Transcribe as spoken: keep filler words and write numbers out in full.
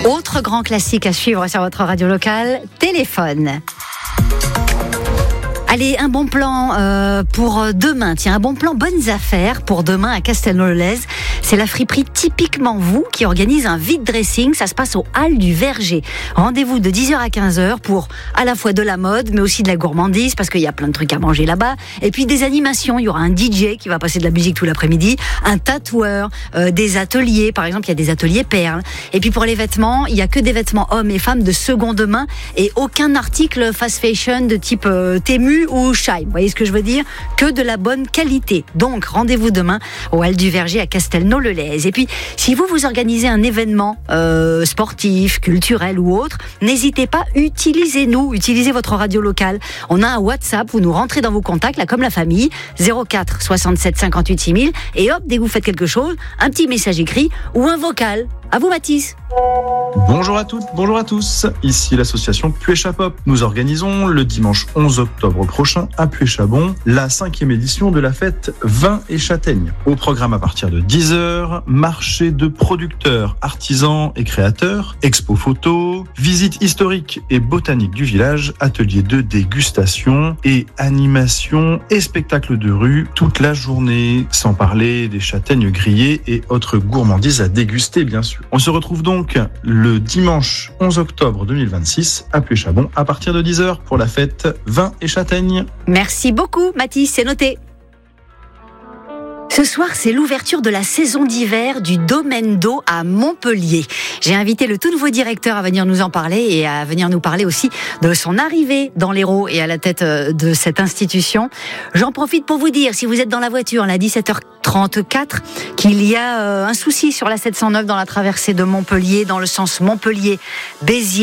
Autre grand classique à suivre sur votre radio locale, Téléphone. Allez, un bon plan euh, pour demain. Tiens, un bon plan bonnes affaires pour demain à Castelnau-le-Lez. C'est la friperie Typiquement Vous qui organise un vide dressing. Ça se passe au Halles du Verger. Rendez-vous de dix heures à quinze heures pour à la fois de la mode, mais aussi de la gourmandise, parce qu'il y a plein de trucs à manger là-bas. Et puis des animations. Il y aura un D J qui va passer de la musique tout l'après-midi, un tatoueur, euh, des ateliers. Par exemple, il y a des ateliers perles. Et puis pour les vêtements, il y a que des vêtements hommes et femmes de seconde main et aucun article fast fashion de type euh, Temu ou Shine, vous voyez ce que je veux dire? Que de la bonne qualité. Donc, rendez-vous demain au Halles du Verger à Castelnau-le-Lez. Et puis, si vous vous organisez un événement euh, sportif, culturel ou autre, n'hésitez pas, utilisez-nous, utilisez votre radio locale. On a un WhatsApp, vous nous rentrez dans vos contacts, là, comme la famille, zéro quatre soixante-sept cinquante-huit six mille, et hop, dès que vous faites quelque chose, un petit message écrit ou un vocal. À vous, Mathis. Bonjour à toutes, bonjour à tous. Ici l'association Puécha-Pop. Nous organisons le dimanche onze octobre prochain à Puéchabon la cinquième édition de la fête Vin et Châtaigne. Au programme à partir de dix heures, marché de producteurs, artisans et créateurs, expo photo, visite historique et botanique du village, atelier de dégustation et animation et spectacle de rue toute la journée, sans parler des châtaignes grillées et autres gourmandises à déguster bien sûr. On se retrouve donc le dimanche onze octobre deux mille vingt-six à Puéchabon à partir de dix heures pour la fête Vin et Châtaigne. Merci beaucoup, Mathis, c'est noté. Ce soir, c'est l'ouverture de la saison d'hiver du domaine d'eau à Montpellier. J'ai invité le tout nouveau directeur à venir nous en parler et à venir nous parler aussi de son arrivée dans l'Hérault et à la tête de cette institution. J'en profite pour vous dire, si vous êtes dans la voiture, à dix-sept heures trente-quatre, qu'il y a un souci sur la sept cent neuf dans la traversée de Montpellier, dans le sens Montpellier-Béziers.